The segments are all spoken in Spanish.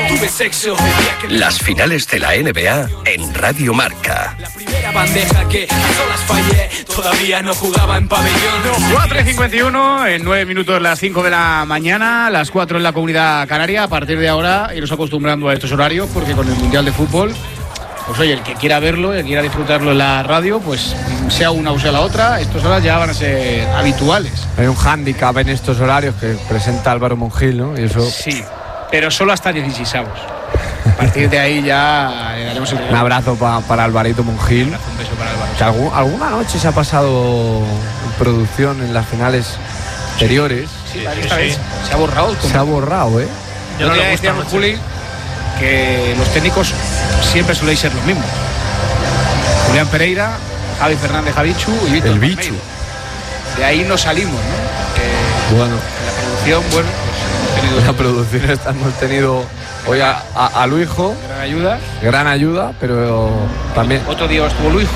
tuve sexo. Las finales de la NBA en Radio Marca. La primera bandeja que a solas fallé, todavía no jugaba en pabellón. 4:51, en 9 minutos las 5 de la mañana, las 4 en la Comunidad Canaria. A partir de ahora iros acostumbrando a estos horarios, porque con el Mundial de Fútbol, pues oye, el que quiera verlo, el que quiera disfrutarlo en la radio, pues sea una o sea la otra, estas horas ya van a ser habituales. Hay un hándicap en estos horarios que presenta Álvaro Mongil, ¿no? Y eso... Sí, pero solo hasta 16avos. A partir de ahí ya le daremos un abrazo para Alvarito Mongil. Un beso para Álvaro. ¿Alguna noche se ha pasado en producción en las finales anteriores? Sí, esta vez se ha borrado. Se ha borrado, ¿eh? Yo no le decíamos, Juli, que los técnicos siempre suelen ser los mismos. Julián Pereira, Javi Fernández Javichu y Víctor el Bichu. Palmeiro. De ahí no salimos, ¿no? Bueno. En la producción, pues hemos tenido... En la producción hemos tenido hoy a Luijo. Gran ayuda, pero también... Otro día estuvo Luijo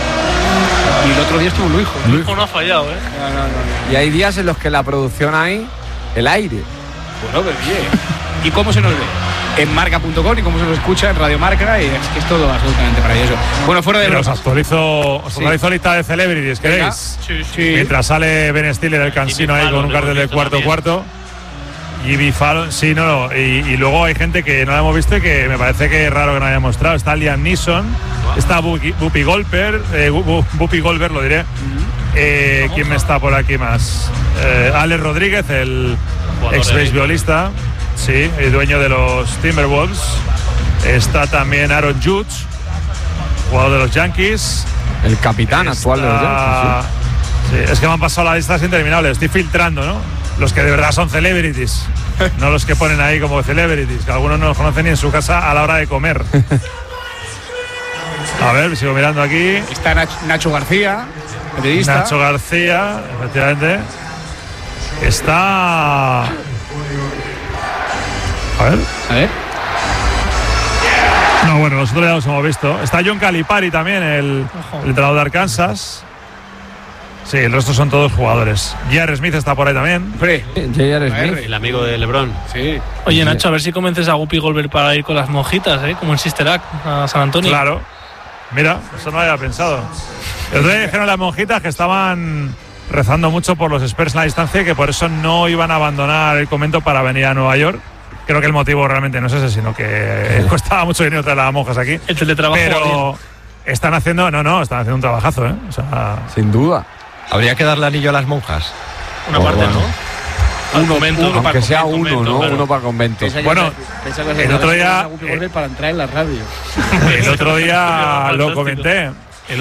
y el otro día estuvo Luijo. Luijo no ha fallado, ¿eh? No. Y hay días en los que en la producción hay el aire. Bueno, pero bien. ¿Y cómo se nos ve? En marca.com y cómo se nos escucha en Radio Marca, y es que es todo absolutamente maravilloso. Bueno, fuera de os actualizo lista de celebrities, ¿queréis? Sí. Mientras sale Ben Stiller del Cansino ahí con un cartel de cuarto. Jimmy Fallon, sí, no. Y luego hay gente que no la hemos visto y que me parece que es raro que no haya mostrado. Está Liam Neeson, está Whoopi Goldberg, lo diré. ¿Quién me está por aquí más? Alex Rodríguez, el ex beisbolista. Sí, el dueño de los Timberwolves. Está también Aaron Judge, jugador de los Yankees. El capitán actual de los Yankees. Sí, es que me han pasado la lista interminable. Estoy filtrando, ¿no? Los que de verdad son celebrities, no los que ponen ahí como celebrities, que algunos no los conocen ni en su casa a la hora de comer. A ver, sigo mirando aquí. Está Nacho García, periodista. Nacho García, efectivamente. Está... A ver. No, bueno, nosotros ya los hemos visto. Está John Calipari también, el entrenador de Arkansas. Sí, el resto son todos jugadores. J.R. Smith está por ahí también. J.R. Smith, el amigo de LeBron. Sí. Oye, Nacho, a ver si convences a Whoopi Goldberg para ir con las monjitas, como en Sister Act a San Antonio. Claro. Mira, eso no lo había pensado. El otro día dijeron las monjitas que estaban rezando mucho por los Spurs en la distancia y que por eso no iban a abandonar el convento para venir a Nueva York. Creo que el motivo realmente no es ese, sino que costaba mucho dinero traer a las monjas aquí. El teletrabajo. Pero están haciendo, están haciendo un trabajazo, ¿eh? O sea, sin duda. Habría que darle anillo a las monjas. Una parte, ¿no? Uno aunque sea uno, ¿no? Claro. Uno para convento. Bueno, el otro día para entrar en la radio. El otro día lo comenté.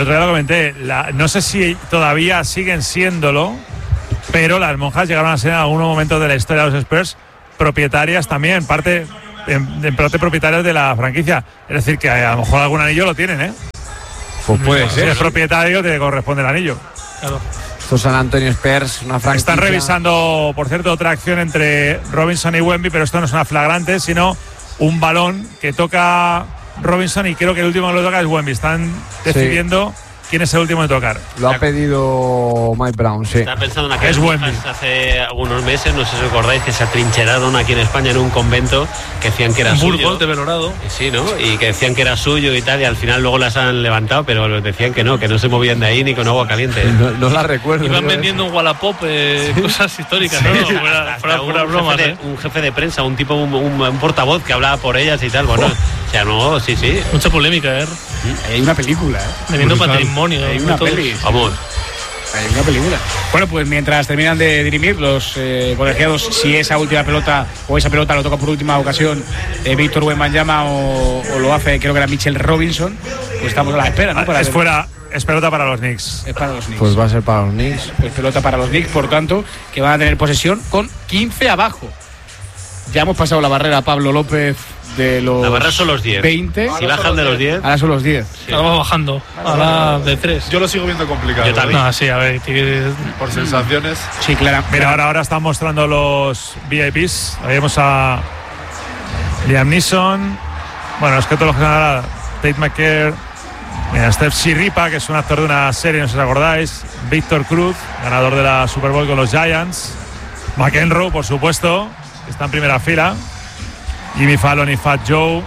No sé si todavía siguen siéndolo, pero las monjas llegaron a ser en algunos momentos de la historia de los Spurs propietarias también, parte propietarias de la franquicia. Es decir, que a lo mejor algún anillo lo tienen, ¿eh? Pues puede ser. Si es propietario, te corresponde el anillo. Claro. Estos San Antonio Spurs, una franquicia. Están revisando, por cierto, otra acción entre Robinson y Wemby, pero esto no es una flagrante, sino un balón que toca Robinson y creo que el último que lo toca es Wemby. Están decidiendo quién es el último en tocar. Lo ha pedido Mike Brown, sí. Estaba pensando en aquellas monjas hace algunos meses, no sé si os acordáis, que se atrincheraron aquí en España en un convento que decían que era suyo. Burgos de Belorado. Sí, ¿no? Y que decían que era suyo y tal, y al final luego las han levantado, pero decían que no se movían de ahí ni con agua caliente. No la recuerdo. Iban vendiendo un Wallapop, cosas históricas, ¿no? Fuera bromas, un jefe de prensa, un tipo, un portavoz que hablaba por ellas y tal, bueno. O sea, no, sí. Mucha polémica, Hay una película, Teniendo patrimonio. Hay una peli. Vamos. Hay una película. Bueno, pues mientras terminan de dirimir los colegiados, si esa última pelota o esa pelota lo toca por última ocasión Víctor Wembanyama o lo hace, creo que era Mitchell Robinson, pues estamos a la espera, ¿no? Es pelota para los Knicks. Es para los Knicks. Pues va a ser para los Knicks. Pues pelota para los Knicks, por tanto, que van a tener posesión con 15 abajo. Ya hemos pasado la barrera, Pablo López, de los... La barrera son los 10. 20. Si bajan de los 10. Ahora son los 10. Sí. Ahora vamos bajando. Ahora de 3. Yo lo sigo viendo complicado. Yo también. No, sí, a ver. Por sensaciones. Sí, claro. Mira, ahora están mostrando los VIPs. Ahí vemos a Liam Neeson. Bueno, es que todos los que ahora Tate McCare. Mira, Steph Siripa, que es un actor de una serie, no sé si os acordáis. Víctor Cruz, ganador de la Super Bowl con los Giants. McEnroe, por supuesto, que está en primera fila. Jimmy Fallon y Fat Joe.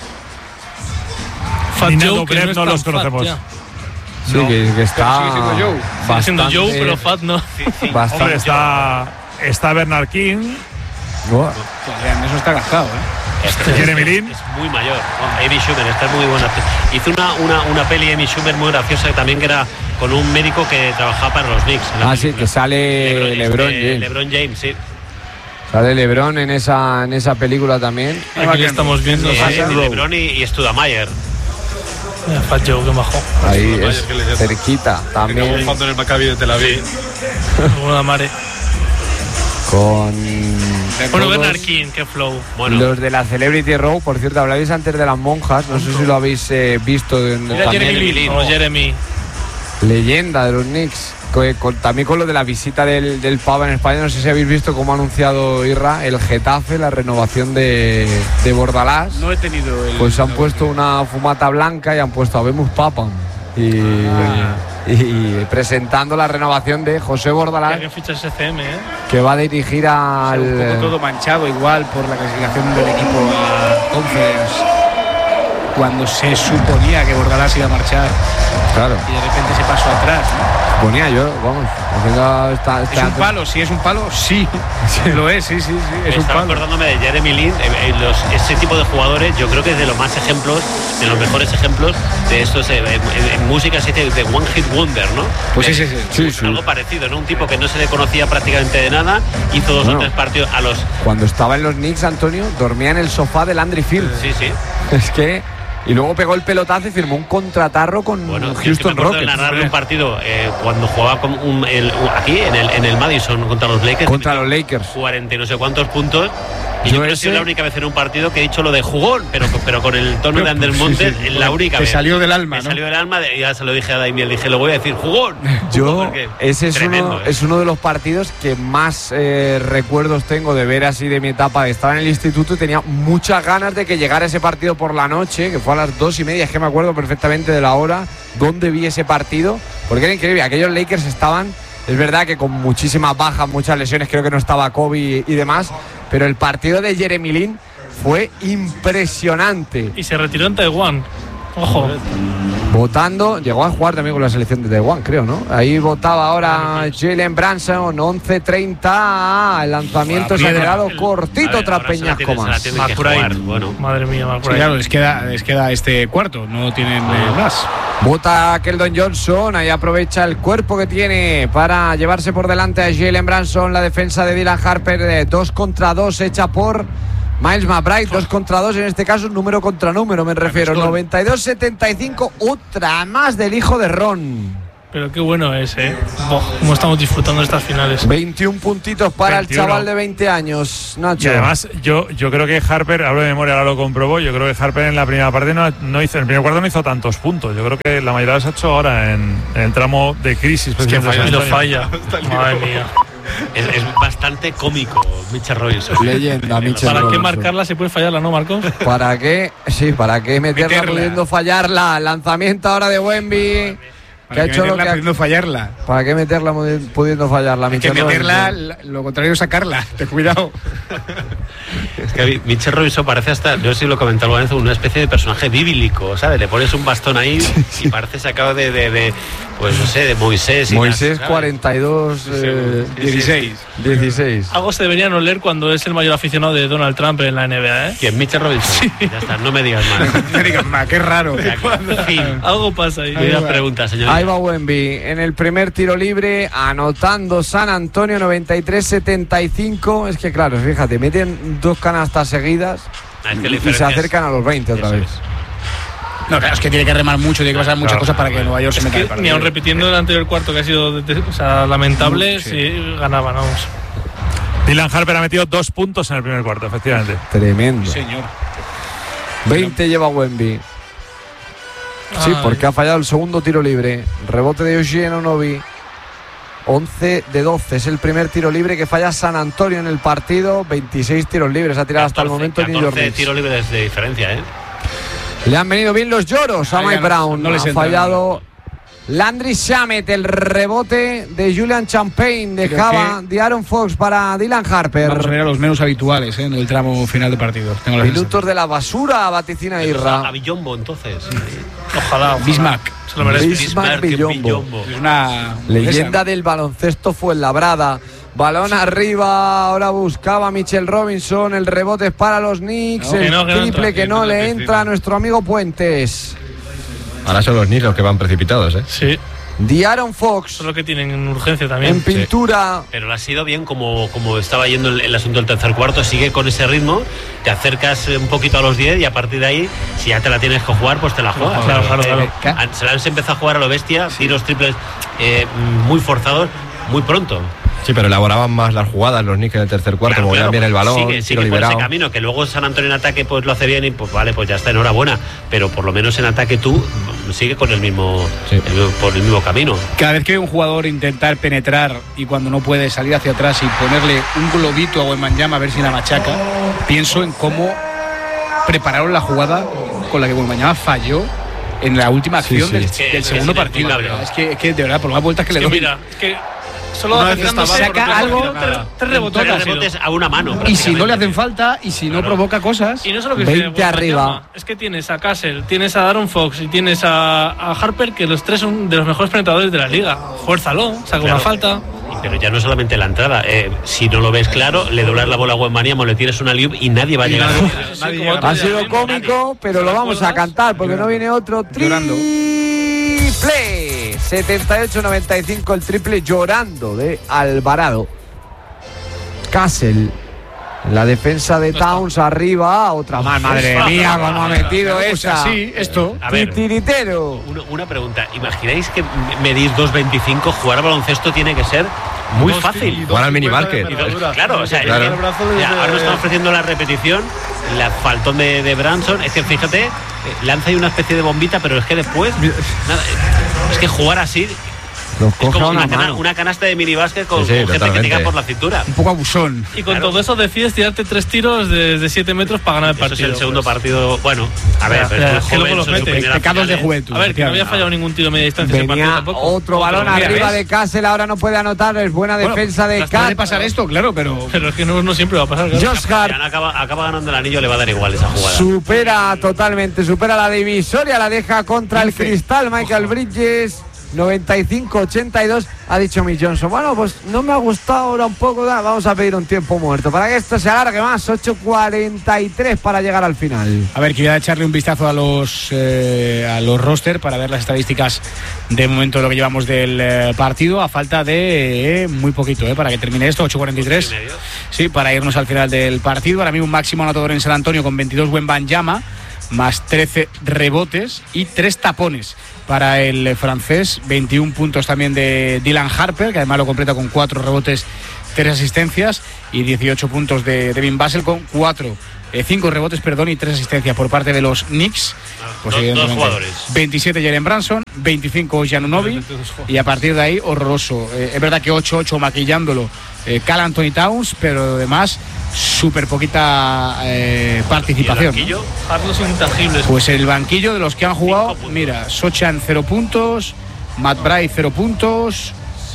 Fat Y Joe, Nando que Brev no es no tan los conocemos. fat, Sí, que está. sigue siendo Joe. Sigue siendo Joe, pero Fat no. Bastante. Hombre, está Bernard King. Buah. En eso está gastado, Jeremy Lin. Es muy mayor. Amy Schumer, está muy buena. Hizo una peli Amy Schumer muy graciosa también, que era con un médico que trabajaba para los Knicks. Sí, que sale LeBron James. LeBron James, sí. Sale LeBron en esa película también. Aquí estamos viendo. LeBron y Studamayer. Fat Joe, que bajó. Ahí Vaya, es qué leyenda. cerquita Acabó también. jugando en el Maccabi de Tel Aviv. Una mare. Con Bueno, todos Bernard King, qué flow. Bueno, los de la Celebrity Row. Por cierto, hablabais antes de las monjas. No sé si lo habéis visto. Mira También Jeremy Lin o Jeremy. leyenda de los Knicks. También con lo de la visita del Papa en España. No sé si habéis visto cómo ha anunciado Irra el Getafe, la renovación de Bordalás. No he tenido el. Pues han puesto una fumata blanca y han puesto Habemus Papam. Y presentando la renovación de José Bordalás, Que ficha SCM, que va a dirigir al. Un poco todo manchado igual por la clasificación del equipo a Conference, cuando se suponía que Bordalás iba a marchar Claro, y de repente se pasó atrás, ¿no? ponía yo, vamos. Es un palo, si es un palo, sí. Lo es, sí, es un estaba palo. acordándome de Jeremy Lin. Ese tipo de jugadores, yo creo que es de los más ejemplos, de los mejores ejemplos de estos. En música se dice de One Hit Wonder, ¿no? Pues sí. Sí. Algo parecido, ¿no? Un tipo que no se le conocía prácticamente de nada, hizo dos o tres partidos a los. Cuando estaba en los Knicks, Antonio, dormía en el sofá de Landry Fields. Sí. Es que. Y luego pegó el pelotazo y firmó un contratarro con Houston Rockets. Narrarle un partido cuando jugaba aquí en el Madison contra los Lakers. Contra los Lakers. 40 y no sé cuántos puntos. Y yo creo que es la única vez en un partido que he dicho lo de jugón, pero con el tono de Ander Montes, la única Te vez. salió del alma, Me ¿no? salió del alma, ya se lo dije a Daimiel, dije, lo voy a decir, jugón. Ese es tremendo, es uno de los partidos que más recuerdos tengo de ver así de mi etapa de estar en el instituto, y tenía muchas ganas de que llegara ese partido por la noche, que fue a las 2:30. Es que me acuerdo perfectamente de la hora donde vi ese partido, porque era increíble. Aquellos Lakers estaban, es verdad que con muchísimas bajas, muchas lesiones, creo que no estaba Kobe y demás, pero el partido de Jeremy Lin fue impresionante. Y se retiró en Taiwán. Ojo. Votando, llegó a jugar también con la selección de Taiwán, creo, ¿no? Ahí votaba ahora Jalen Brunson, 11:30. El lanzamiento se ha quedado cortito tras Peñasco más. Bueno. Madre mía, Sí, claro, les queda este cuarto, no tienen más. Vota Keldon Johnson, ahí aprovecha el cuerpo que tiene para llevarse por delante a Jalen Brunson. La defensa de Dylan Harper, 2 contra 2, hecha por Miles McBride, 2 contra 2, en este caso número contra número, me refiero. 92-75, otra más del hijo de Ron. Pero qué bueno es, cómo estamos disfrutando estas finales. 21 puntitos para 21. el chaval de 20 años, Nacho. Y además, yo creo que Harper, hablo de memoria, ahora lo comprobó. Yo creo que Harper en la primera parte no hizo, en el primer cuarto no hizo tantos puntos. Yo creo que la mayoría los ha hecho ahora en el tramo de crisis. Es que precisamente, y lo San Antonio. falla. Madre mía. Es bastante cómico, Mitchell Robinson. Leyenda, Mitchell ¿Para qué Robinson. marcarla si puede fallarla, no, Marcos? ¿Para qué? Sí, ¿para qué meterla, Meterla. pudiendo fallarla? Lanzamiento ahora de Wemby. Que ha hecho lo que pudiendo fallarla. ¿Para qué meterla pudiendo fallarla, Que Mitchell meterla, Robinson? lo contrario es sacarla. Ten cuidado. Es que Mitchell Robinson parece hasta, no sé si lo comenté alguna vez, una especie de personaje bíblico, ¿sabes? Le pones un bastón ahí y parece sacado de pues no sé, de Moisés. Moisés, ¿sabes? 42, 16. Algo se deberían oler cuando es el mayor aficionado de Donald Trump en la NBA, ¿Quién? Mitchell Robinson. Ya está, no me digas más. No digas más, qué raro. En fin. Algo pasa ahí. Hay una pregunta, señor. Ahí va Wemby en el primer tiro libre, anotando San Antonio, 93-75. Es que claro, fíjate, meten 2 canastas seguidas Es que la y se diferencia es- acercan a los 20 otra Eso vez. es. No, claro, es que tiene que remar mucho, tiene que pasar muchas cosas para que Nueva York se Es meta en el que partido. ni aun repitiendo el anterior cuarto, que ha sido lamentable, sí ganaban, vamos. Dylan Harper ha metido 2 puntos en el primer cuarto, efectivamente. Tremendo. Señor. 20 lleva Wemby. Sí, porque ha fallado el segundo tiro libre. Rebote de Eugene Anunoby. 11 de 12. Es el primer tiro libre que falla San Antonio en el partido. 26 tiros libres ha tirado hasta el momento New York 14 Knicks. tiros libres de diferencia, ¿eh? Le han venido bien los lloros a Ahí Mike no- Brown. no les ha entra. fallado Landry Shamet, el rebote de Julian Champagne, dejaba de Aaron Fox para Dylan Harper. Vamos a ver a los menos habituales en el tramo final de partido. Minutos de la basura, vaticina Irra. A Villombo, entonces. Ojalá. Bismarck. Se lo merece. Bismarck Villombo. Es una leyenda del baloncesto Fuenlabrada. Balón arriba, ahora buscaba Mitchell Robinson, el rebote es para los Knicks, el triple que no le entra a nuestro amigo Puentes. Ahora son los Knicks los que van precipitados, ¿eh? Sí. De'Aaron Fox. Eso es lo que tienen urgencia también. En pintura. Sí. Pero lo ha sido bien como estaba yendo el asunto del tercer cuarto. Sigue con ese ritmo, te acercas un poquito a los 10 y a partir de ahí, si ya te la tienes que jugar, pues te la juegas. Claro. Se la han empezado a jugar a lo bestia, tiros triples muy forzados, muy pronto. Sí, pero elaboraban más las jugadas los Knicks en el tercer cuarto, movían bien el balón, sigue por ese camino, que luego San Antonio en ataque pues lo hace bien y pues vale, pues ya está, enhorabuena, pero por lo menos en ataque tú sigue con el mismo por el mismo camino. Cada vez que veo un jugador intentar penetrar y cuando no puede salir hacia atrás y ponerle un globito a Wembanyama a ver si la machaca, pienso en cómo prepararon la jugada con la que Wembanyama falló en la última acción del segundo partido. Es que de verdad, por más vueltas que le doy. Mira, es que solo saca algo, tres rebotes a una mano. Y si no le hacen falta, y si no provoca cosas. Y no solo que 20 arriba. Es que tienes a Castle, tienes a Aaron Fox y tienes a Harper, que los tres son de los mejores penetradores de la liga. Fuérzalo, saca una falta. Pero ya no solamente la entrada, si no lo ves claro, le doblas la bola a Wembanyama, le tieras una alley-oop y nadie va a llegar. Ha sido cómico, pero lo vamos a cantar porque no viene otro triple. 78-95 el triple llorando de Alvarado. Castle, la defensa de Towns arriba, otra más. Madre mía, cómo ha metido esa. Sí, esto. A ver, titiritero. Una pregunta. ¿Imagináis que medís 2.25? Jugar a baloncesto tiene que ser muy fácil. Jugar al minimarket. Claro, o sea, claro. Ahora nos están ofreciendo la repetición, la faltón de Branson. Es que fíjate, lanza ahí una especie de bombita, pero es que después nada, es que jugar así es como una canasta de minibásquet con gente que te cae por la cintura. Un poco abusón. Y con todo eso decides tirarte 3 tiros desde 7 metros para ganar el partido. Eso es el segundo partido. Bueno, a ver, pero que luego los mete. Pecados de juventud. A ver, que no había fallado ningún tiro media distancia ese partido tampoco. Otro balón arriba de Castle, ahora no puede anotar, es buena defensa de Castle. Puede pasar esto, claro, pero es que no siempre va a pasar. Claro. Josh Hart acaba ganando el anillo, le va a dar igual esa jugada. Supera la divisoria, la deja contra el cristal Michael Bridges. 95-82, ha dicho Mick Johnson. Bueno, pues no me ha gustado ahora un poco, vamos a pedir un tiempo muerto para que esto se alargue más. 8:43 para llegar al final. A ver, quería echarle un vistazo a los roster para ver las estadísticas de momento de lo que llevamos del partido, a falta de muy poquito para que termine esto. 8:43, sí, para irnos al final del partido. Ahora mismo un máximo anotador en San Antonio con 22 Wembanyama, más 13 rebotes y 3 tapones para el francés. 21 puntos también de Dylan Harper, que además lo completa con 4 rebotes, 3 asistencias, y 18 puntos de Devin Vassell con 5 rebotes, y 3 asistencias por parte de los Knicks. Pues dos jugadores. 27 Jalen Branson, 25 Giannunobi, y a partir de ahí horroroso. Es verdad que 8-8 maquillándolo Karl Anthony Towns, pero además súper poquita participación. ¿Y el banquillo? Los intangibles. Pues el banquillo de los que han jugado, mira, Sochan 0 puntos, Matt Bryant 0 puntos,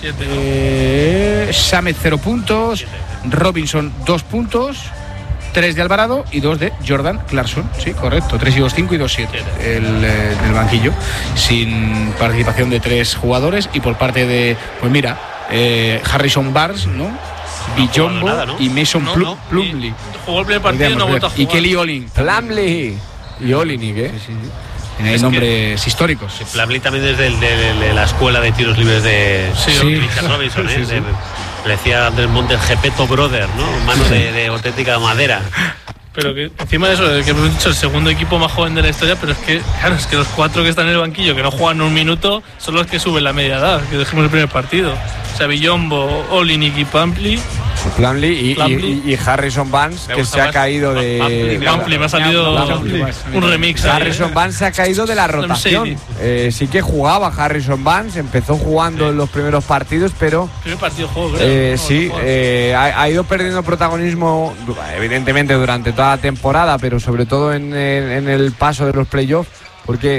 Shamet 0 puntos, 7. Robinson 2 puntos, 3 de Alvarado y 2 de Jordan Clarkson. Sí, correcto, 3 y 2, 5 y 2, 7 el banquillo, sin participación de 3 jugadores. Y por parte de, pues mira, Harrison Barnes, ¿no? Villombo, ¿no? Y Mason Plumlee. Jugó el primer partido y no ha vuelto a jugar. Y Kelly Olynyk. Plumlee y Olynyk, Sí. Tiene nombres históricos. Plumlee también es de la escuela de tiros libres de Richard Robinson. Le decía Andrés Montes Gepeto Brother, ¿no? Mano de auténtica madera. Pero que encima de eso, que hemos dicho el segundo equipo más joven de la historia, pero es que, claro, es que los 4 que están en el banquillo, que no juegan un minuto, son los que suben la media edad, que dejemos el primer partido. O sea, Villombo, Olynyk y Plumlee y Harrison Barnes, que se ha caído de... Plumlee, me ha salido un remix. Harrison Barnes se ha caído de la rotación. Sí que jugaba Harrison Barnes, empezó jugando en los primeros partidos, pero... Primer partido juego, creo. Ha ido perdiendo protagonismo, evidentemente, durante toda la temporada, pero sobre todo en el paso de los playoffs, porque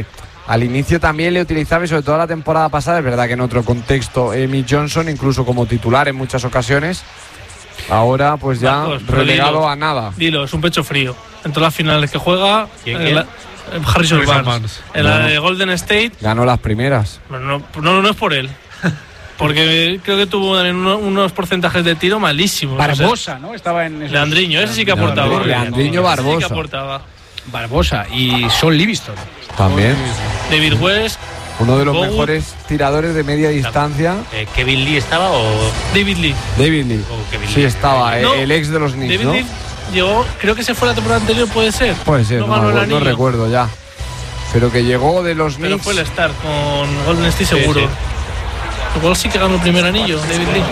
Al inicio también le utilizaba, y sobre todo la temporada pasada, es verdad que en otro contexto, Amy Johnson, incluso como titular en muchas ocasiones. Ahora pues ya Marcos, relegado a nada. Dilo, es un pecho frío. En todas las finales que juega, ¿Quién? Harrison Barnes. En la de Golden State. Ganó las primeras. No es por él. Porque creo que tuvo unos porcentajes de tiro malísimos. Barbosa, ¿no? Estaba en Leandriño, ese sí que aportaba. Leandriño Barbosa. Ese sí que aportaba. Barbosa y Sol Livingston. También. David West. Uno de los Bogut. mejores tiradores de media distancia. ¿Kevin Lee estaba o...? David Lee. David Lee. Kevin Sí Lee. estaba, No, el ex de los Knicks, David ¿no? Lee llegó, creo que se fue la temporada anterior, puede ser. Puede ser, No no, ganó el no anillo. recuerdo ya. Pero que llegó de los Pero Knicks. fue el Star con Golden State seguro. sí. Igual sí que ganó el primer anillo, David Lee.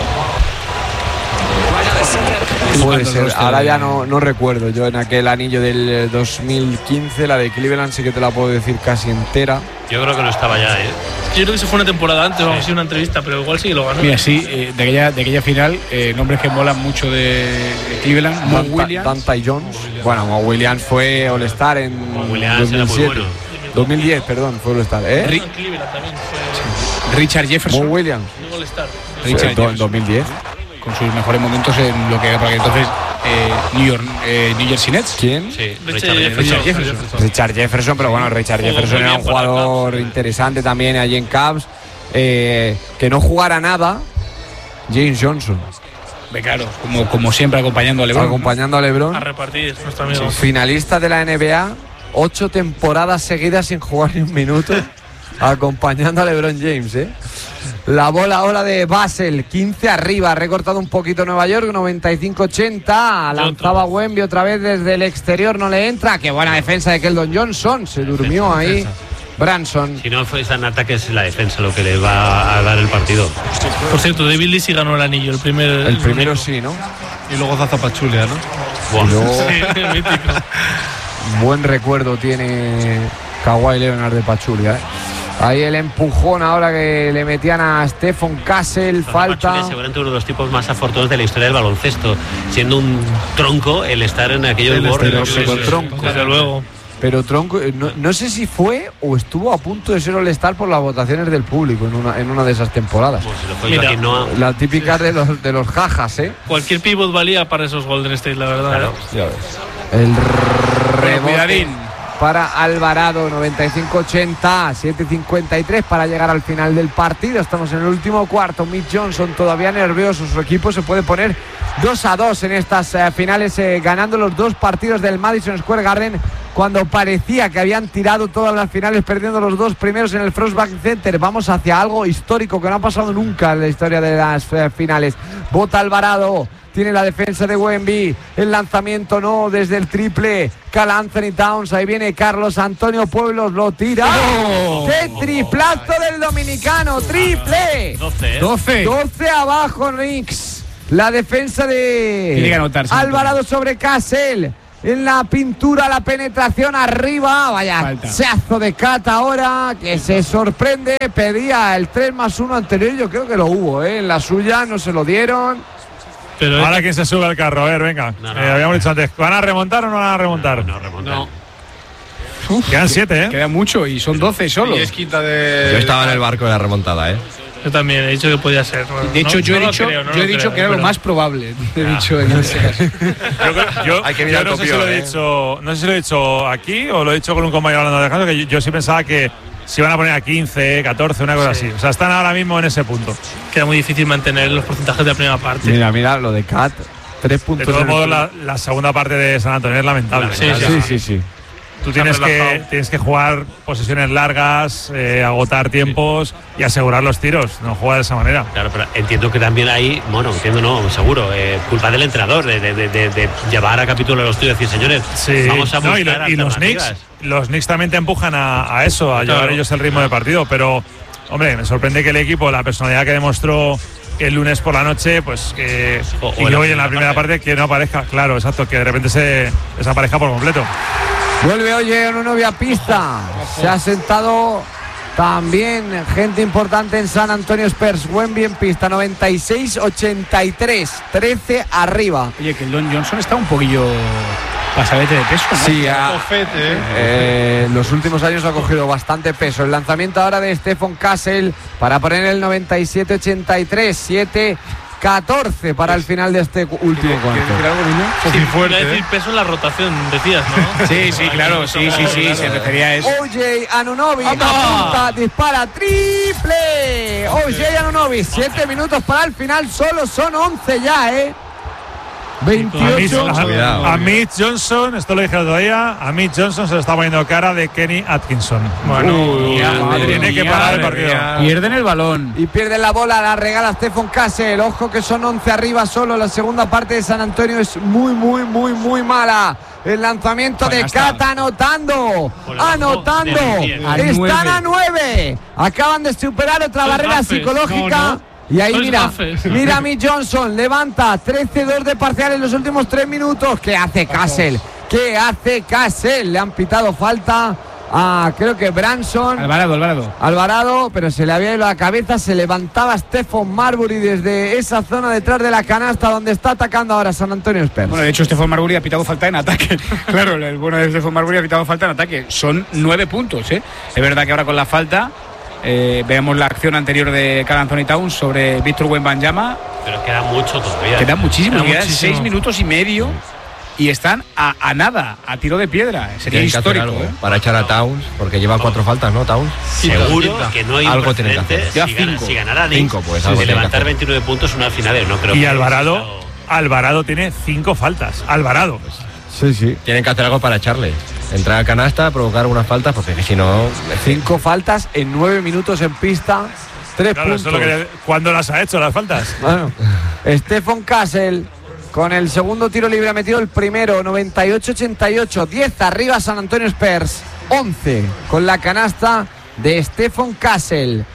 Puede ser, ahora ya no recuerdo. Yo en aquel anillo del 2015, la de Cleveland, sí que te la puedo decir casi entera. Yo creo que no estaba ya, ¿eh? Yo creo que se fue una temporada antes, vamos a hacer una entrevista, pero igual sí que lo ganó. Mira, sí, de aquella final, nombres que molan mucho de Cleveland. Mo Williams. Dante Jones. Bueno, Mo Williams fue All-Star en Mo Williams era muy 2007. bueno. 2010, perdón, fue All-Star. En Cleveland también fue. Richard Jefferson. Mo Williams. No All-Star. Richard En Jefferson. 2010. Con sus mejores momentos en lo que era para que entonces New Jersey Nets. ¿Quién? Sí, Richard Jefferson. Richard Jefferson, pero bueno, Richard Jugó Jefferson muy era bien un para jugador Cavs, sí. interesante también allí en Cavs. Que no jugara nada, James Johnson, Claro, como siempre acompañando a LeBron. acompañando a A LeBron. repartir, nuestro amigo. Finalista de la NBA, 8 temporadas seguidas sin jugar ni un minuto, acompañando a LeBron James, ¿eh? La bola ahora de Basel, 15 arriba, ha recortado un poquito Nueva York, 95-80, lanzaba Wemby otra vez desde el exterior, no le entra, qué buena defensa de Keldon Johnson, se durmió ahí Branson. Si no fue en ataque es la defensa lo que le va a dar el partido. Por cierto, David Lee sí ganó el anillo, el primero. El primero sí, ¿no? Y luego Zaza Pachulia, ¿no? Buah. Y luego, Sí, mítico. buen recuerdo tiene Kawhi Leonard de Pachulia, ¿eh? Ahí el empujón ahora que le metían a Stephen Castle, falta. Pachulia, seguramente uno de los tipos más afortunados de la historia del baloncesto, siendo un tronco el estar en aquellos Warriors. pero tronco. Desde luego. Pero tronco, no sé si fue o estuvo a punto de ser All-Star por las votaciones del público en una de esas temporadas. Como si lo fue Mira. Joaquín Noah. La típica de los jajas, ¿eh? Cualquier pivot valía para esos Golden State, la verdad. Claro. El rebote cuidadín. para Alvarado, 95-80, 7:53 para llegar al final del partido. Estamos en el último cuarto. Mitch Johnson todavía nervioso. Su equipo se puede poner 2-2 en estas finales, ganando los 2 partidos del Madison Square Garden, cuando parecía que habían tirado todas las finales, perdiendo los 2 primeros en el Frostback Center. Vamos hacia algo histórico que no ha pasado nunca en la historia de las finales. Bota Alvarado. Tiene la defensa de Wemby. El lanzamiento no desde el triple. Karl Anthony Towns. Ahí viene Carlos Antonio Pueblos. Lo tira. ¡Qué triplazo del dominicano! ¡Triple! 12, 12 abajo, Knicks. La defensa Tiene que de anotarse. Alvarado sobre Cassell. En la pintura, la penetración arriba. Vaya Falta. chazo de Cat ahora, que se sorprende. Pedía el 3+1 anterior. Yo creo que lo hubo, ¿eh? En la suya no se lo dieron. Pero Ahora quien se sube al carro, a ver, venga. No. Habíamos dicho antes, ¿van a remontar o no van a remontar? No remonta. Quedan 7, ¿eh? Queda mucho y son 12 solo. Y es quinta de. Yo estaba en el barco de la remontada, ¿eh? yo también he dicho que podía ser. De hecho, yo he lo dicho, creo, no yo he lo dicho creo, que era lo pero- más probable. He dicho en ese caso. Yo, Hay que yo mirar no sé si copión, lo he dicho, no sé si lo he dicho aquí o lo he dicho con un compañero hablando de Alejandro, que yo sí pensaba que se iban a poner a 15, 14, una cosa así. O sea, están ahora mismo en ese punto. Queda muy difícil mantener los porcentajes de la primera parte. Mira lo de Cat. 3 De puntos. todos en el- modos, la segunda parte de San Antonio es lamentable. Sí, O sea, Sí. Tú Se ha tienes relajado. que jugar posesiones largas, agotar tiempos y asegurar los tiros, no jugar de esa manera. Claro, pero entiendo que también hay, bueno, entiendo no, seguro, culpa del entrenador de llevar a capítulo a los tíos y decir, señores, Sí, vamos a no, buscar y los alternativas. Knicks, también te empujan a eso, a Claro. llevar ellos el ritmo de partido, pero hombre, me sorprende que el equipo, la personalidad que demostró el lunes por la noche, pues que O y en que la hoy en la primera primera parte que no aparezca, claro, exacto, que de repente se desaparezca por completo. Vuelve hoy una novia pista. Se ha sentado también gente importante en San Antonio Spurs. Wemby en pista, 96-83, 13 arriba. Oye, que el Don Johnson está un poquillo pasadete de peso, ¿no? Sí, los últimos años ha cogido bastante peso. El lanzamiento ahora de Stefan Kassel para poner el 97-83, 7-14 para el final de este último cuarto. Sí, fuerte, decir peso en la rotación, decías, ¿no? Sí, claro, sí, se refería a eso. OJ Anunoby apunta, dispara, triple. OJ Anunoby, 7 minutos para el final, solo son 11 ya, 28. A Mitch Johnson, esto lo dije el otro día, a Mitch Johnson se le está poniendo cara de Kenny Atkinson. Bueno, tiene que parar el partido. Pierden el balón. Y pierden la bola, la regala Stefan Kassel. Ojo que son 11 arriba solo. La segunda parte de San Antonio es muy mala. El lanzamiento de Cat anotando. Están a 9. Acaban de superar otra barrera psicológica. Y ahí mira a Mitch Johnson, levanta 13-2 de parcial en los últimos 3 minutos. ¿Qué hace Kassel? Le han pitado falta a, creo que Branson. Alvarado, pero se le había ido la cabeza. Se levantaba Stephon Marbury desde esa zona detrás de la canasta donde está atacando ahora San Antonio Spurs. Bueno, de hecho Stephon Marbury ha pitado falta en ataque. Claro, el bueno de Stephon Marbury ha pitado falta en ataque. Son 9 puntos, Es verdad que ahora con la falta veamos la acción anterior de Karl Anthony Towns sobre Víctor Wembanyama. Pero queda mucho todavía. Queda muchísimo. Quedan 6 minutos y medio y están a nada, a tiro de piedra. Sería histórico. Para echar a Towns, porque lleva 4 faltas, ¿no, Towns? Seguro que no hay algo tiene que hacer. Si ganara Knicks, pues levantar 29 puntos en una final, no creo. Y Alvarado tiene 5 faltas. Alvarado. Sí. Tienen que hacer algo para echarle. Entrar a canasta, provocar algunas faltas, porque si no. 5 faltas en 9 minutos en pista. 3 puntos. ¿Cuándo las ha hecho las faltas? Bueno, Stefan Kassel con el segundo tiro libre ha metido el primero, 98-88, 10 arriba San Antonio Spurs, 11 con la canasta de Stefan Kassel,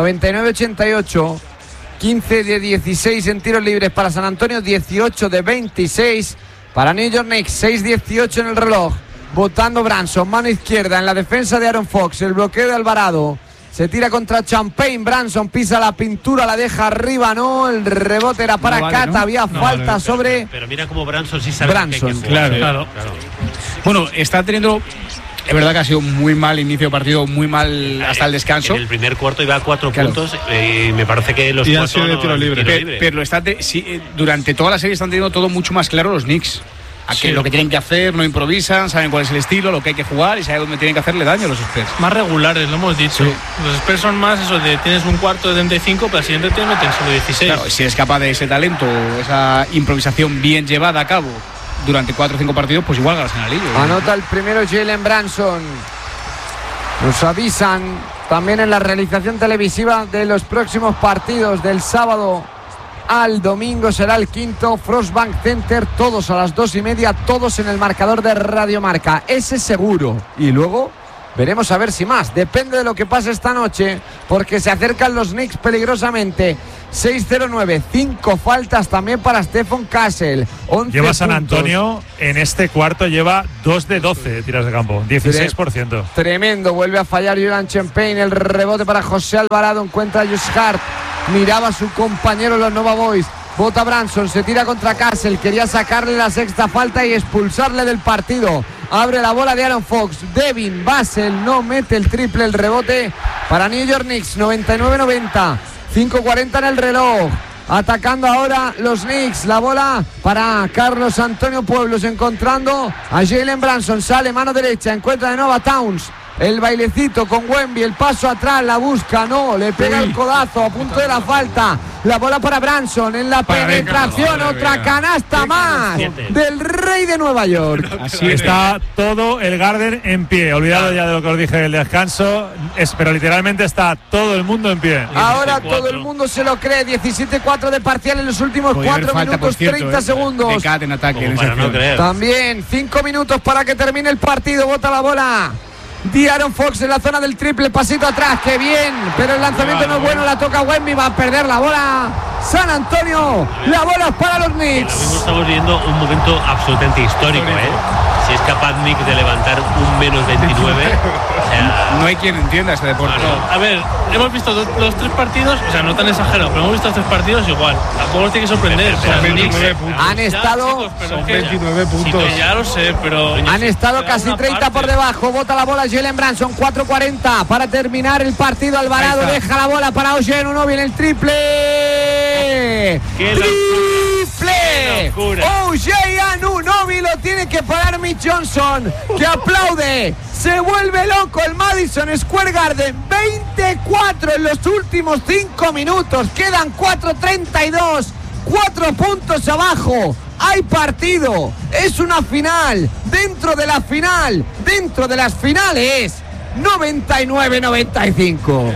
99-88, 15 de 16 en tiros libres para San Antonio, 18 de 26 para New York Knicks, 6-18 en el reloj. Votando Branson, mano izquierda en la defensa de Aaron Fox, el bloqueo de Alvarado. Se tira contra Champagne, Branson pisa la pintura, la deja arriba, no, el rebote era para Cat, había falta sobre. Pero mira cómo Branson sí sabe Branson, que hay que jugar, claro. Bueno, está teniendo. Es verdad que ha sido muy mal inicio de partido, muy mal hasta el descanso. En el primer cuarto iba a 4 puntos y me parece que los 4 han sido de tiro libre. Pero durante toda la serie están teniendo todo mucho más claro los Knicks. Lo que tienen que hacer, no improvisan, saben cuál es el estilo, lo que hay que jugar y saben dónde tienen que hacerle daño a los Spurs. Más regulares, lo hemos dicho. Sí. Los Spurs son más eso de tienes un cuarto de 35, pero al siguiente te meten solo 16. Claro, si eres capaz de ese talento, esa improvisación bien llevada a cabo durante 4 o 5 partidos, pues igual ganas en el anillo. Anota el primero Jalen Branson. Nos avisan también en la realización televisiva de los próximos partidos del sábado al domingo. Será el quinto, Frostbank Center, todos a las 2:30, todos en el marcador de Radio Marca, ese seguro. Y luego veremos a ver si más, depende de lo que pase esta noche, porque se acercan los Knicks peligrosamente. 6-0-9, 5 faltas también para Stefan Kassel. 11 lleva San puntos. Antonio en este cuarto, lleva 2 de 12 de tiras de campo, 16%. Tremendo, vuelve a fallar Julian Champagne, el rebote para José Alvarado, encuentra a Josh Hart, miraba a su compañero los Nova Boys, bota Branson, se tira contra Kassel, quería sacarle la sexta falta y expulsarle del partido. Abre la bola de Aaron Fox, Devin Vassell no mete el triple, el rebote para New York Knicks, 99-90. 5:40 en el reloj. Atacando ahora los Knicks. La bola para Carlos Antonio Pueblos. Encontrando a Jalen Branson. Sale mano derecha. Encuentra de nuevo a Towns. El bailecito con Wemby. El paso atrás. La busca. No. Le pega el codazo. A punto de la falta. La bola para Branson. En la penetración. Otra canasta más. Del Rey de Nueva York. Así está todo el Garden en pie. Olvidado ya de lo que os dije del descanso. Pero literalmente está todo el mundo en pie. Ahora todo el mundo se lo cree. 17-4 de parcial en los últimos 4 minutos, 30 segundos. De Cat en ataque. También 5 minutos para que termine el partido. Bota la bola de Aaron Fox en la zona del triple, pasito atrás, qué bien, pero el lanzamiento no es bueno, la toca Wemby, va a perder la bola San Antonio, la bola es para los Knicks. Ahora mismo estamos viendo un momento absolutamente histórico, si es capaz Nick de levantar un menos 29, o sea, no hay quien entienda este deporte. No. A ver, hemos visto los 3 partidos, o sea, no tan exagerado, pero hemos visto 3 partidos igual. Tampoco nos tiene que sorprender. Son 29 puntos. Han estado. Chicos, Son 29 puntos. Sí, ya lo sé, pero. Han estado casi 30 por debajo. Bota la bola Jalen Branson. 4:40 para terminar el partido. Alvarado deja la bola para OJ Anunoby en el triple. ¡Qué locura! OJ Anunoby lo tiene que parar Mitch Johnson, que aplaude. Se vuelve loco el Madison Square Garden. 24 en los últimos 5 minutos. Quedan 4:32. 4 puntos abajo. Hay partido. Es una final. Dentro de la final. Dentro de las finales. 99-95.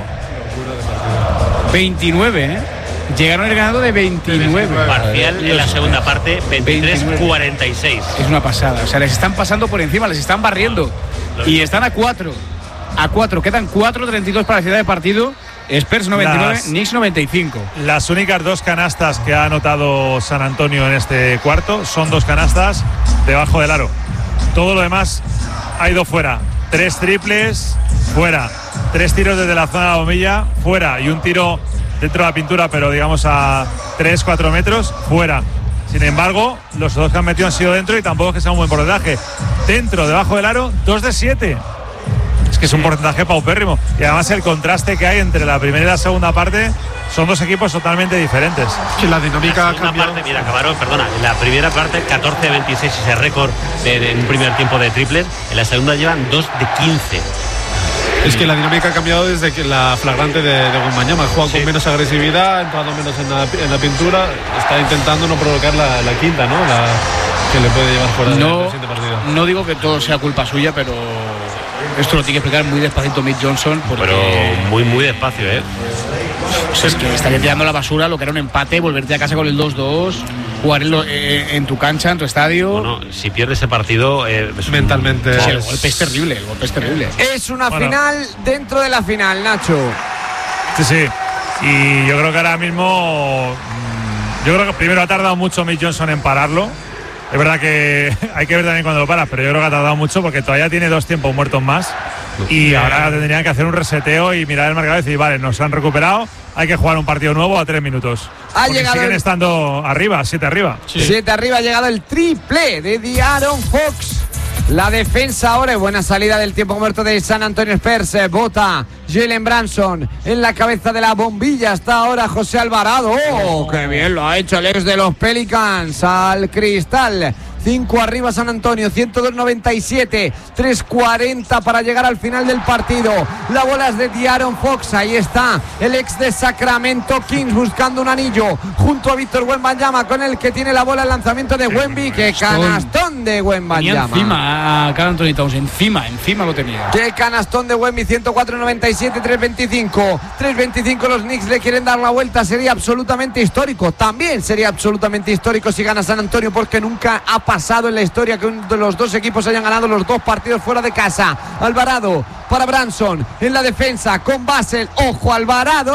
29, ¿eh? Llegaron el ganado de 29. Parcial en la segunda parte, 23-46. Es una pasada. O sea, les están pasando por encima, les están barriendo. Y están a 4. A 4. Quedan 4:32 para la ciudad de partido. Spurs 99, Knicks 95. Las únicas 2 canastas que ha anotado San Antonio en este cuarto son 2 canastas debajo del aro. Todo lo demás ha ido fuera. 3 triples, fuera. 3 tiros desde la zona de la bombilla, fuera. Y un tiro dentro de la pintura, pero digamos a 3-4 metros, fuera. Sin embargo, los 2 que han metido han sido dentro y tampoco es que sea un buen porcentaje. Dentro, debajo del aro, 2 de 7. Es que es un porcentaje paupérrimo. Y además el contraste que hay entre la primera y la segunda parte son 2 equipos totalmente diferentes. Que la dinámica ha cambiado. Parte, mira, acabaron, perdona, en la primera parte 14-26 ese récord de un primer tiempo de triples. En la segunda llevan 2 de 15. Es que la dinámica ha cambiado desde que la flagrante de Wembanyama. Juega con menos agresividad, ha entrado menos en la pintura. Está intentando no provocar la quinta, ¿no? Que le puede llevar fuera del siguiente partido. No digo que todo sea culpa suya, pero esto lo tiene que explicar muy despacito Mitch Johnson. Pero muy despacio, ¿eh? Pues es que estaría tirando la basura lo que era un empate, volverte a casa con el 2-2, jugar en tu cancha, en tu estadio. Bueno, si pierde ese partido mentalmente. Sí, el golpe es terrible, Es una final dentro de la final, Nacho. Sí. Y yo creo que ahora mismo, primero ha tardado mucho Mitch Johnson en pararlo. Es verdad que hay que ver también cuando lo paras, pero yo creo que ha tardado mucho porque todavía tiene 2 tiempos muertos más. Y ahora tendrían que hacer un reseteo y mirar el marcador y decir, vale, nos han recuperado, hay que jugar un partido nuevo a 3 minutos. Siguen estando arriba, 7 arriba. 7 arriba, ha llegado el triple de De'Aaron Fox. La defensa ahora, buena salida del tiempo muerto de San Antonio Spurs. Bota Jalen Branson en la cabeza de la bombilla. Está ahora José Alvarado. ¡Oh, qué bien lo ha hecho el ex de los Pelicans! Al cristal. 5 arriba San Antonio, 102-97, 3:40 para llegar al final del partido. La bola es de De'Aaron Fox, ahí está el ex de Sacramento Kings buscando un anillo junto a Víctor Wembanyama, con el que tiene la bola el lanzamiento de Wemby. Qué canastón de Wembanyama. Encima a Karl Anthony Towns, encima lo tenía. Qué canastón de Wemby, 104-97, 3:25 los Knicks le quieren dar la vuelta. Sería absolutamente histórico, también sería absolutamente histórico si gana San Antonio, porque nunca ha pasado en la historia que uno de los 2 equipos hayan ganado los 2 partidos fuera de casa. Alvarado para Branson en la defensa con Basel. ¡Ojo, Alvarado!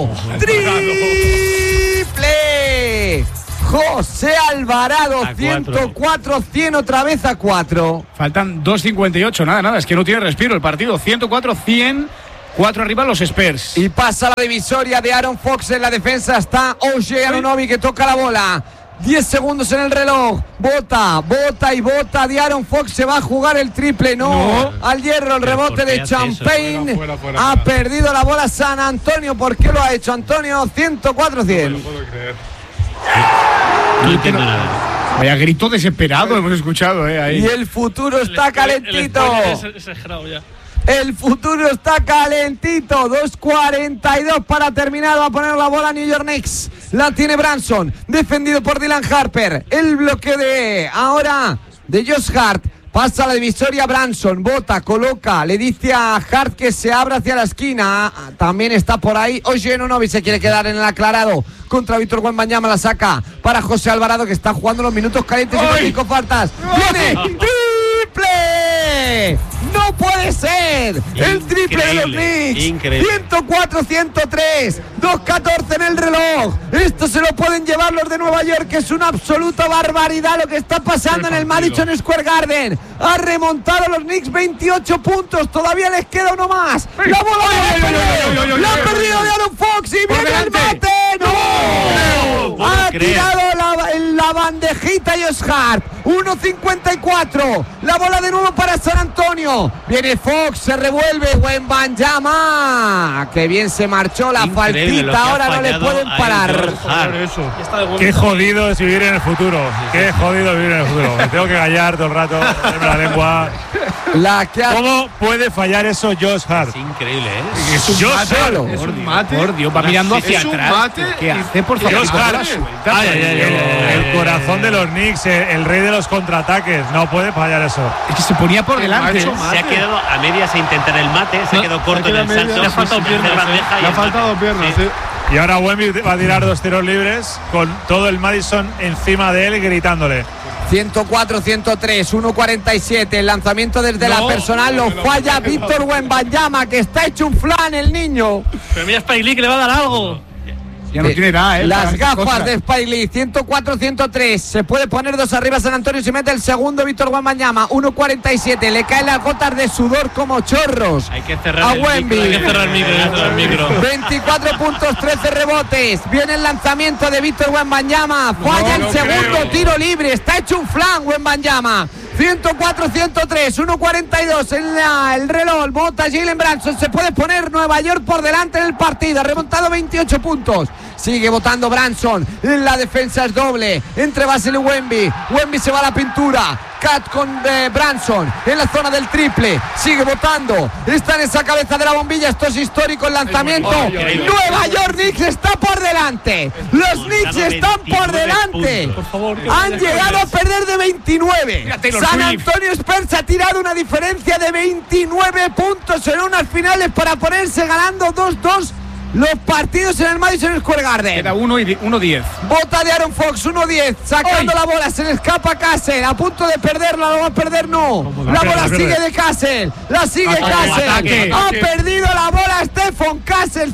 ¡Triple! José Alvarado, 104-100 otra vez a 4. Faltan 2:58, nada, es que no tiene respiro el partido. 104-100. 4 arriba los Spurs. Y pasa la divisoria de Aaron Fox en la defensa. Está OJ Anunoby que toca la bola. 10 segundos en el reloj. Bota De'Aaron Fox. Se va a jugar el triple. No. Al hierro el rebote de Champagne. Fuera. Ha perdido la bola San Antonio. ¿Por qué lo ha hecho Antonio? 104-100. No lo puedo creer. No entiendo nada. Vaya grito desesperado hemos escuchado, ahí. Y el futuro está calentito. El futuro está calentito. 2:42 para terminar. Va a poner la bola New York Knicks. La tiene Branson, defendido por Dylan Harper. El bloqueo de ahora de Josh Hart. Pasa la divisoria Branson, bota, coloca, le dice a Hart que se abra hacia la esquina. También está por ahí OJ Anunoby, se quiere quedar en el aclarado contra Víctor Wembanyama, la saca para José Alvarado, que está jugando los minutos calientes y 5 faltas. ¡Viene! ¡Triple! ¡No puede ser! El triple de los Knicks. Increíble. 104-103. 2-14 en el reloj. Esto se lo pueden llevar los de Nueva York, que es una absoluta barbaridad lo que está pasando en el Madison Square Garden. Ha remontado los Knicks 28 puntos. Todavía les queda uno más. La bola la ha perdido de Aaron Fox y viene el mate. ¡No! Ha tirado la bandejita Josh Hart. 1.54. La bola de nuevo para San Antonio. Viene Fox, se revuelve. Wembanyama. Que bien se marchó la faltita. Ahora no le pueden parar. Qué jodido es vivir en el futuro. Qué jodido vivir en el futuro. Me tengo que callar todo el rato. La lengua. ¿Cómo puede fallar eso Josh Hart? Es increíble, ¿eh? Es un mate. Por Dios, va mirando hacia atrás. ¿Qué hace, por favor? Josh Hart. El corazón de los Knicks, el rey de los contraataques. No puede fallar eso. Es que se ponía por delante. Se ha quedado a medias a intentar el mate. Se ha quedado corto en el salto. Le ha faltado piernas. Le ha faltado piernas, sí. Y ahora Wemby va a tirar 2 tiros libres con todo el Madison encima de él gritándole. 104-103, 1.47. El lanzamiento desde la personal lo falla Víctor Wembanyama, que está hecho un flan el niño. Pero mira, Spike Lee, que le va a dar algo. Ya no tiene nada, Las gafas de Spike Lee. 104-103. Se puede poner 2 arriba San Antonio. Se mete el segundo Víctor Wembanyama. 1.47. Le caen las gotas de sudor como chorros. Hay que cerrar el micro. 24 puntos, 13 rebotes. Viene el lanzamiento de Víctor Wembanyama. Falla el segundo tiro libre. Está hecho un flan Wembanyama. 104-103, 1.42 en el reloj. Bota Jalen Brunson. Se puede poner Nueva York por delante en el partido. Ha remontado 28 puntos. Sigue votando Brunson. La defensa es doble entre Basel y Wemby. Wemby se va a la pintura. Cat con Brunson en la zona del triple. Sigue votando. Está en esa cabeza de la bombilla. Esto es histórico. El lanzamiento. Nueva York Knicks está por delante. Los Knicks están por delante. Han llegado a perder de 29. San Antonio Spurs ha tirado una diferencia de 29 puntos en unas finales para ponerse ganando 2-2 los partidos en el Madison Square Garden. Queda 1-10. Bota de Aaron Fox, 1-10. Sacando la bola, se le escapa Cassell. A punto de perderla, lo va a perder, no. La bola sigue de Cassell. La sigue Cassell. Ha perdido la bola Stephon Cassell.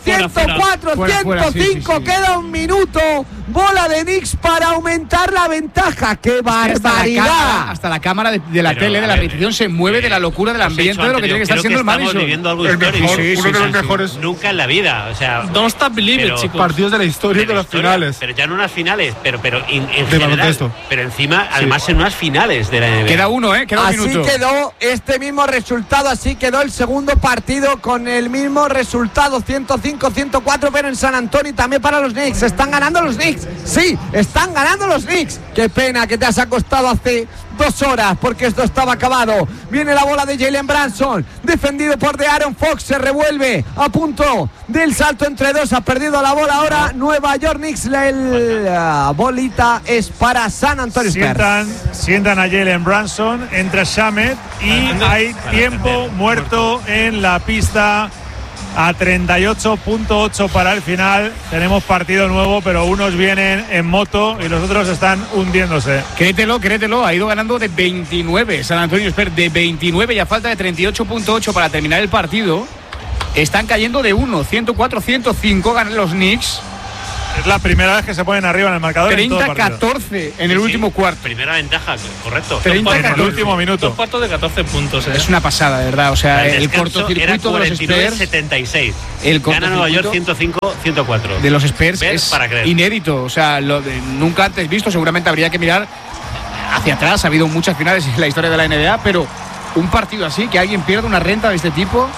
104-105. Queda un minuto. Bola de Knicks para aumentar la ventaja. ¡Qué barbaridad! Hasta la cámara de la tele, de la repetición, se mueve de la locura del ambiente de lo que tiene que estar siendo el Madison. Estamos viviendo algo histórico. Uno de los mejores. Nunca en la vida. O sea, Don't stop believing, chicos. Partidos de la historia y de las finales. Pero ya no unas finales, pero en De general. baloncesto. Pero encima, además, en unas finales de la NBA. Queda uno, queda un así minuto. Quedó este mismo resultado, así quedó el segundo partido con el mismo resultado, 105-104, pero en San Antonio y también para los Knicks. Están ganando los Knicks. Sí, están ganando los Knicks. Qué pena que te has acostado hace 2 horas porque esto estaba acabado. Viene la bola de Jalen Brunson, defendido por Aaron Fox, se revuelve a punto del salto entre dos, ha perdido la bola ahora Nueva York Knicks. La bolita es para San Antonio Spurs. Sientan a Jalen Brunson, entra Shamet y hay tiempo muerto en la pista. A 38.8 para el final. Tenemos partido nuevo, pero unos vienen en moto y los otros están hundiéndose. Créetelo, ha ido ganando de 29 San Antonio Spurs, de 29 y a falta de 38.8 para terminar el partido. Están cayendo de 104-105, ganan los Knicks. Es la primera vez que se ponen arriba en el marcador. 30-14 en el último cuarto. Primera ventaja, correcto. 30 en el último minuto. 2 cuartos de 14 puntos. Es una pasada, de verdad. O sea, el cortocircuito de los Spurs. 76. El gana Nueva York 105-104. De los Spurs es para creer. inédito. O sea, nunca antes visto. Seguramente habría que mirar hacia atrás. Ha habido muchas finales en la historia de la NBA, pero un partido así, que alguien pierda una renta de este tipo.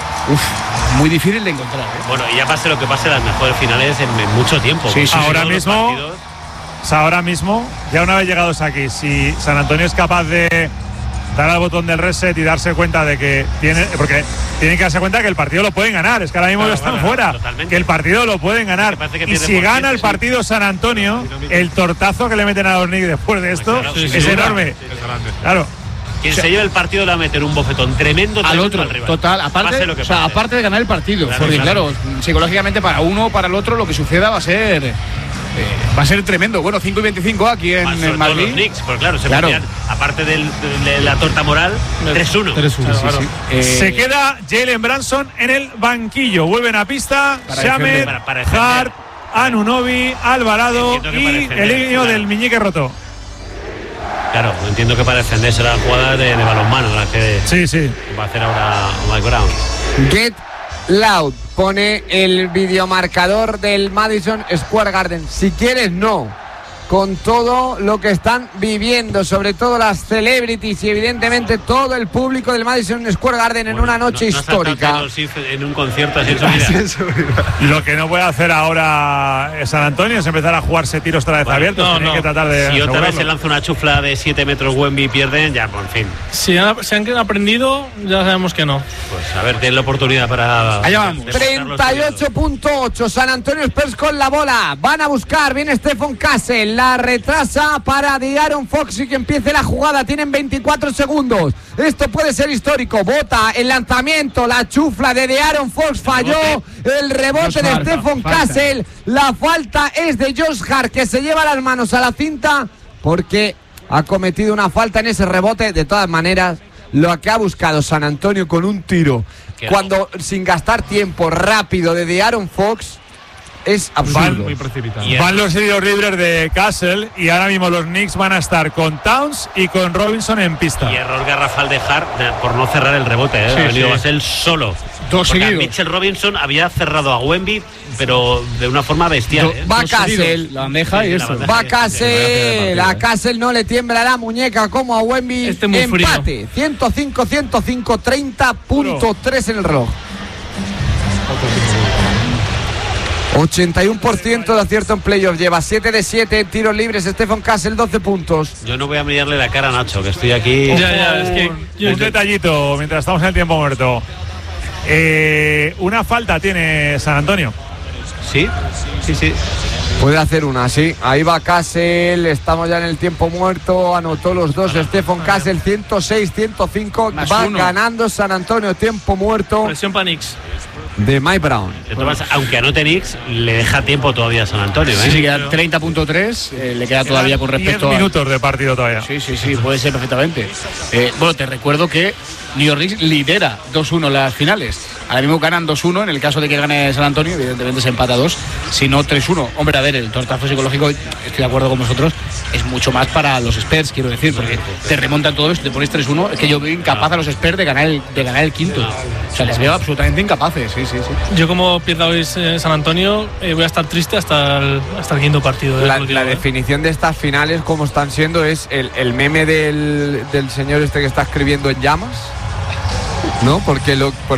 Muy difícil de encontrar. Bueno, y ya pase lo que pase, las mejores finales en mucho tiempo. Sí, ahora mismo, ya una vez llegados aquí, si San Antonio es capaz de dar al botón del reset y darse cuenta de que porque tienen que darse cuenta que el partido lo pueden ganar, es que ahora mismo están fuera, que el partido lo pueden ganar, y si gana el partido San Antonio, el tortazo que le meten a los Knicks después de esto es enorme. Claro. Quien se lleve el partido le va a meter un bofetón tremendo al otro, total, aparte de ganar el partido, porque claro, psicológicamente para uno o para el otro lo que suceda va a ser Va a ser tremendo. Bueno, 5-25 aquí en Madrid. Los Knicks, pues claro, se metían, aparte de la torta moral, 3-1. 3-1, sí. Se queda Jalen Brunson en el banquillo. Vuelven a pista Shamet, Hart, Anunoby, Alvarado y el niño del meñique roto. Claro, entiendo que para defender será la jugada de balonmano, la que va a hacer ahora Mike Brown. Get Loud pone el videomarcador del Madison Square Garden. Si quieres, no. Con todo lo que están viviendo, sobre todo las celebrities y evidentemente todo el público del Madison Square Garden en una noche histórica. En un concierto así Lo que no puede hacer ahora San Antonio es empezar a jugarse tiros otra vez abiertos. Tienen que tratar de si otra vez se lanza una chufla de 7 metros Wemby y pierden, ya por fin. Si han aprendido, ya sabemos que no. Pues a ver, den la oportunidad para... Allá vamos. 38.8, San Antonio Spurs con la bola. Van a buscar, viene Stephon Castle. La retrasa para De'Aaron Fox y que empiece la jugada. Tienen 24 segundos. Esto puede ser histórico. Bota el lanzamiento, la chufla de De'Aaron Fox falló. El rebote de Stephon Castle. La falta es de Josh Hart, que se lleva las manos a la cinta porque ha cometido una falta en ese rebote. De todas maneras, lo que ha buscado San Antonio con un tiro, cuando sin gastar tiempo, rápido, de De'Aaron Fox, es absurdo. Muy precipitado. Van los tiros libres de Castle y ahora mismo los Knicks van a estar con Towns y con Robinson en pista. Y error garrafal de Hart por no cerrar el rebote. Ha venido a ser solo. Dos seguidos. Mitchell Robinson había cerrado a Wemby, pero de una forma bestial. Va Castle. La bandeja y eso. Va Castle. A Castle no le tiembla la muñeca como a Wemby. Empate. 105-105, 30.3 en el reloj. 81% de acierto en playoff. Lleva 7 de 7 tiros libres. Stephon Castle, 12 puntos. Yo no voy a mirarle la cara a Nacho, que estoy aquí. Es que un detallito mientras estamos en el tiempo muerto. Una falta tiene San Antonio. Sí. Puede hacer una, sí. Ahí va Castle. Estamos ya en el tiempo muerto. Anotó los dos. Stephon Castle, 106-105. Va ganando San Antonio. Tiempo muerto. Presión para Knicks. De Mike Brown. Aunque anote Knicks, le deja tiempo todavía a San Antonio. Sí, queda 30.3. Le queda todavía con respecto 10 minutos de partido todavía. Sí, puede ser perfectamente. Bueno, te recuerdo que New York Knicks lidera 2-1 las finales. Ahora mismo ganan 2-1 en el caso de que gane San Antonio. Evidentemente se empata 2, si no 3-1. Hombre, a ver, el tortazo psicológico, estoy de acuerdo con vosotros, es mucho más para los Spurs, quiero decir, porque te remontan todo esto, te pones 3-1. Es que yo veo incapaz a los Spurs de ganar el quinto. O sea, les veo absolutamente incapaces. Sí. Yo, como pierda hoy San Antonio, voy a estar triste hasta el quinto partido. La definición de estas finales, como están siendo, es el meme del señor este que está escribiendo en llamas. ¿No? Porque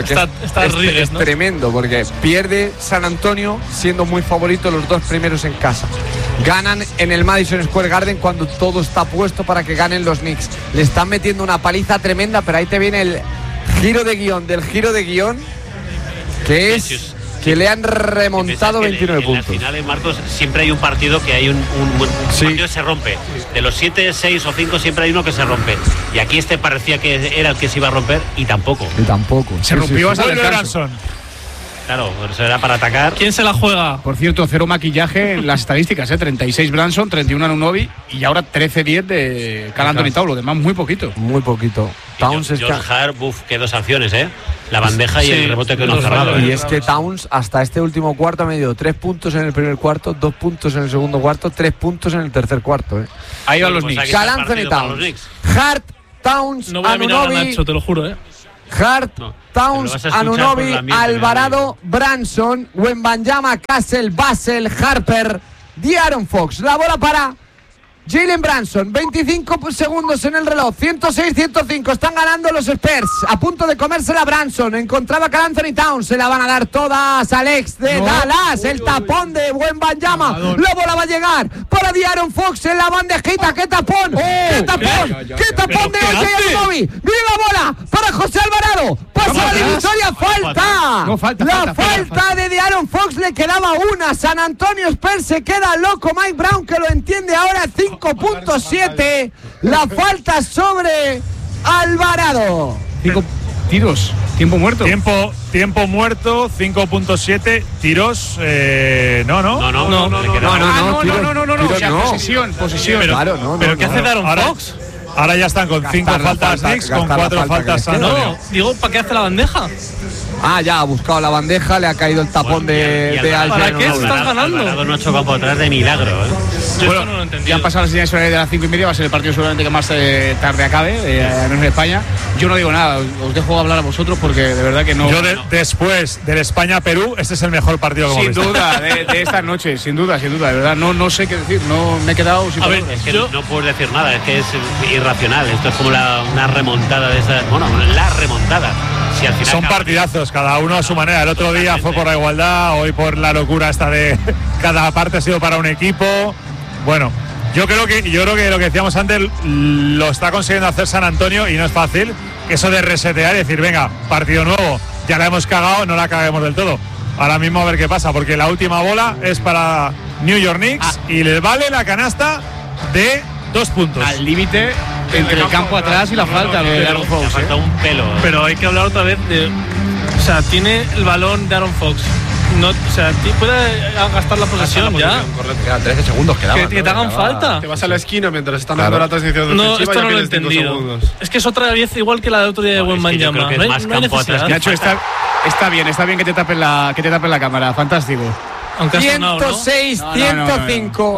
es tremendo, porque pierde San Antonio siendo muy favorito los dos primeros en casa. Ganan en el Madison Square Garden cuando todo está puesto para que ganen los Knicks. Le están metiendo una paliza tremenda, pero ahí te viene el giro de guión, que es que le han remontado 29 puntos. En las finales, Marcos, siempre hay un partido que hay un partido que se rompe. De los 7, 6 o 5 siempre hay uno que se rompe. Y aquí parecía que era el que se iba a romper y tampoco. Se rompió hasta el descanso. Claro, eso era para atacar. ¿Quién se la juega? Por cierto, 0 maquillaje en las estadísticas, 36 Brunson, 31 Anunoby y ahora 13-10 de Karl Anthony Towns. Lo demás muy poquito. Towns Josh Hart, que 2 sanciones, la bandeja y el rebote que no ha cerrado. Y es que Towns hasta este último cuarto ha medido 3 puntos en el primer cuarto, 2 puntos en el segundo cuarto, 3 puntos en el tercer cuarto. Ahí van los Knicks. Karl Anthony Towns, Hart, Towns, no voy a mirar a Anunoby, Nacho, te lo juro. Hart, Towns, Anunoby, Alvarado, Brunson, Wembanyama, Castle, Basel, Harper, De'Aaron Fox. La bola para Jalen Brunson, 25 segundos en el reloj, 106-105, están ganando los Spurs, a punto de comérsela Brunson, encontraba a Karl Anthony Towns, se la van a dar todas al ex de Dallas, el tapón de Wembanyama, la bola va a llegar para De'Aaron Fox en la bandejita, ¡qué tapón! ¡Qué tapón de Anunoby! ¡Viene la bola para José Alvarado! ¡Pasa la divisoria! ¡Falta! La falta de De'Aaron Fox, le quedaba una. San Antonio Spurs se queda loco. Mike Brown, que lo entiende ahora, 5.7. La falta sobre Alvarado. tiros. Tiempo muerto. Tiempo muerto, 5.7. Tiros, no. Posesión. Pero ¿qué hace Darren Fox? Ahora ya están con 5 faltas Knicks, con 4 faltas San Antonio. No, digo, ¿para qué hace la bandeja? Ya ha buscado la bandeja, le ha caído el tapón de ¿Para qué estás ganando? Alvarado no ha chocado por atrás de milagro, Yo no lo entendí. Ya han pasado las señales horarias de las 5:30, va a ser el partido seguramente que más tarde acabe, menos en España. Yo no digo nada, os dejo hablar a vosotros porque de verdad que no. Yo después del España-Perú, este es el mejor partido que hemos visto. Sin duda, de esta noche, sin duda, de verdad, no sé qué decir, no me he quedado sin palabras. Es que no puedes decir nada, es que es irracional. Esto es como una remontada de esas. Bueno, la remontada. Si al final son partidazos, cada uno a su manera. El otro día fue por la igualdad, hoy por la locura esta de cada parte ha sido para un equipo. Bueno, yo creo que lo que decíamos antes lo está consiguiendo hacer San Antonio y no es fácil. Eso de resetear y decir, venga, partido nuevo, ya la hemos cagado, no la caguemos del todo. Ahora mismo a ver qué pasa, porque la última bola es para New York Knicks y les vale la canasta de 2 puntos. Al límite entre el campo atrás y la falta de Aaron Fox. Falta un pelo. Pero hay que hablar otra vez de. O sea, tiene el balón de Aaron Fox. No, o sea, puede gastar la posesión ya. Correcto, quedan 13 segundos quedaban. Que te hagan falta. Te vas a la esquina mientras están dando la transición defensiva. No, esto no lo he entendido. Es que es otra vez igual que la del otro día de Wembanyama. No hay necesidad. Nacho, está bien que te tapen la cámara. Fantástico. 106, 105,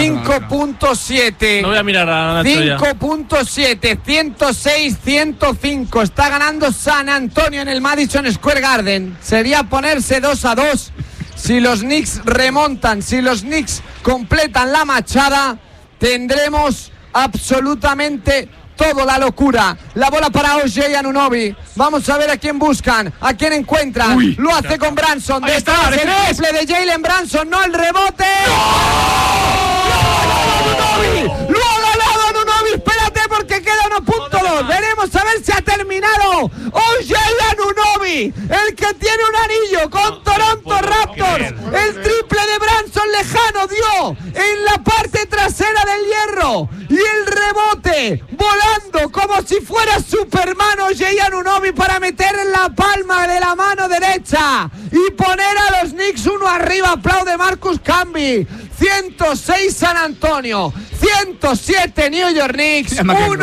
5.7. No voy a mirar a Nacho 5.7, 106, 105. Está ganando San Antonio en el Madison Square Garden. Sería ponerse 2-2 si los Knicks remontan, si los Knicks completan la machada. Tendremos absolutamente todo, la locura. La bola para OJ Anunoby. Vamos a ver a quién buscan, a quién encuentran. Lo hace con Branson. Detrás el triple de Jalen Branson, no el rebote. ¡Lo ha ganado Anunoby! Espérate porque queda 1.2. Veremos a ver si ha terminado OJ Anunoby, el que tiene un anillo con Toronto Raptors. El triple de Branson lejano dio en la parte trasera del hierro. Y el rebote volando como si fuera Superman OJ Anunoby para meter en la palma de la mano derecha y poner a los Knicks uno arriba. Aplaude Marcus Camby. 106 San Antonio, 107 New York Knicks,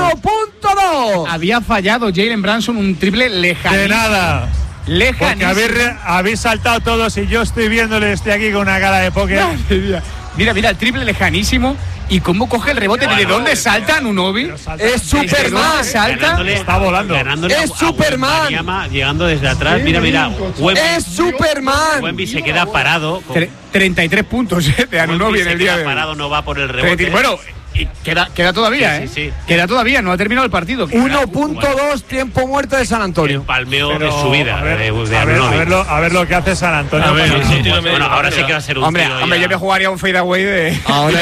1.2. Había fallado Jalen Branson un triple lejanísimo. De nada. Lejanísimo. Porque habéis saltado todos y yo estoy viéndole, estoy aquí con una cara de póker. Mira, el triple lejanísimo. ¿Y cómo coge el rebote? ¿De dónde salta Anunoby? Es Superman. Salta. Está volando. Es Superman. Llegando desde atrás. Mira. Es Superman. Wemby se queda parado. 33 puntos de Anunoby en el día de hoy. Parado, no va por el rebote. Bueno, y queda todavía, sí. Queda todavía, no ha terminado el partido. 1.2 tiempo muerto de San Antonio. El palmeo de subida de Anunoby. A ver lo que hace San Antonio. Bueno, ahora sí que va a ser un Hombre, yo me jugaría un fadeaway de.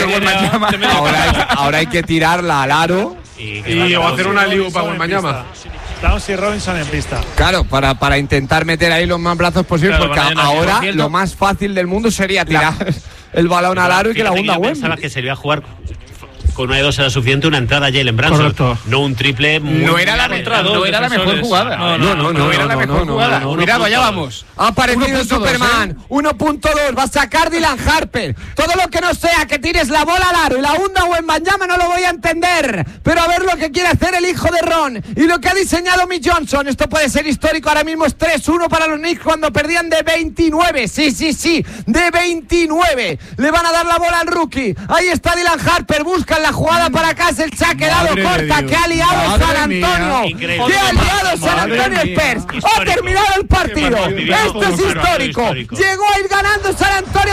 Ahora hay que tirarla al aro. O hacer una liu para Wembanyama. Towns y Robinson en pista. Claro, para intentar meter ahí los más brazos posibles, porque ahora lo más fácil del mundo sería tirar el balón al aro y que la hunda Wemby. Pensaba que se iba a jugar con una de dos era suficiente una entrada a Jalen Branson. Correcto. No un triple. No era la mejor jugada. No era la mejor jugada. Cuidado, allá vamos. Ha aparecido Superman. 1.2. Va a sacar Dylan Harper. Todo lo que no sea que tires la bola al aro y la hunda Wembanyama no lo voy a entender. Pero a ver lo que quiere hacer el hijo de Ron y lo que ha diseñado Mick Johnson. Esto puede ser histórico. Ahora mismo es 3-1 para los Knicks cuando perdían de 29. Sí. De 29. Le van a dar la bola al rookie. Ahí está Dylan Harper. Buscan la jugada para acá. Se ha quedado corta. Que ha liado San Antonio. Que ha liado San Antonio Spurs. Ha terminado el partido. Esto es histórico. Llegó a ir ganando San Antonio.